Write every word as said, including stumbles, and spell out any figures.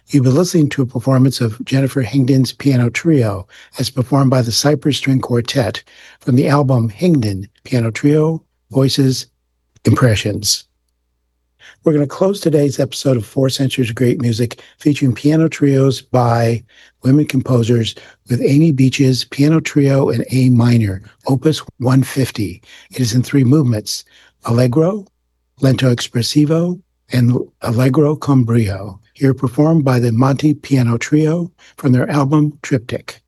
You've been listening to a performance of Jennifer Hingden's Piano Trio as performed by the Cypress String Quartet from the album Hingden Piano Trio, Voices, Impressions. We're going to close today's episode of Four Centuries of Great Music featuring piano trios by women composers with Amy Beach's Piano Trio in A minor, Opus one fifty. It is in three movements, Allegro, Lento Espressivo, and Allegro con brio, here performed by the Monte Piano Trio from their album Triptych.